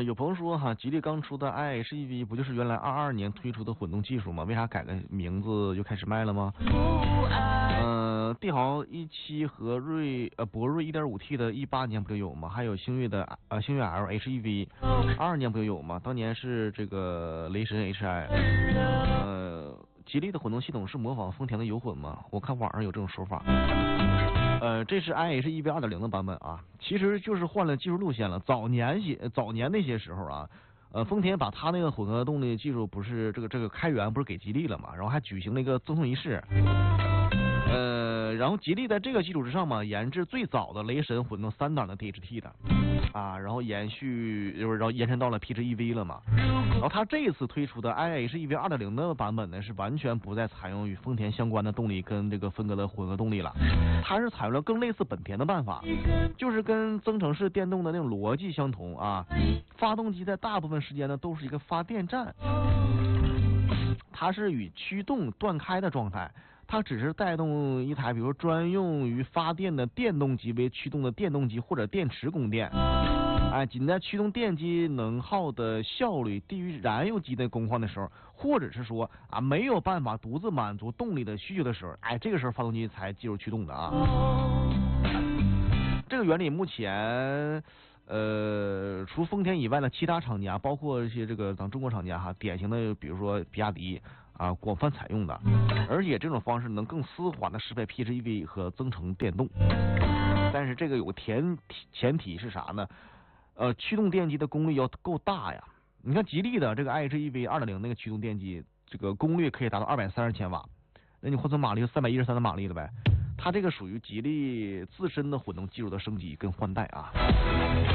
有朋友说哈，吉利刚出的 iHEV 不就是原来22年推出的混动技术吗？为啥改个名字又开始卖了吗？帝豪17和博瑞 1.5T 的18年不就有吗？还有星越的星越 L HEV 22年不就有吗？当年是这个雷神 HI。吉利的混动系统是模仿丰田的油混吗？我看网上有这种说法。这是 iHEV 2.0的版本啊，其实就是换了技术路线了。早年那些时候啊，丰田把它那个混合动力技术不是这个开源不是给吉利了嘛，然后还举行了一个赠送仪式。然后吉利在这个基础之上嘛，研制最早的雷神混动3档的 DHT 的啊，然后延伸到了 PHEV 了嘛。然后它这一次推出的 iHEV 2.0的版本呢，是完全不再采用与丰田相关的动力跟这个分割的混合动力了，它是采用了更类似本田的办法，就是跟增程式电动的那种逻辑相同啊。发动机在大部分时间呢都是一个发电站，它是与驱动断开的状态。它只是带动一台比如说专用于发电的电动机为驱动的电动机或者电池供电，仅在驱动电机能耗的效率低于燃油机的工况的时候，或者是说没有办法独自满足动力的需求的时候，这个时候发动机才介入驱动的啊。这个原理目前除丰田以外的其他厂家，包括一些这个咱中国厂家哈，典型的比如说比亚迪啊，广泛采用的，而且这种方式能更丝滑的适配 PHEV 和增程电动。但是这个有个前提是啥呢？驱动电机的功率要够大呀。你看吉利的这个 iHEV 2.0那个驱动电机，这个功率可以达到230千瓦，那你换算马力就313的马力了呗。它这个属于吉利自身的混动技术的升级跟换代啊。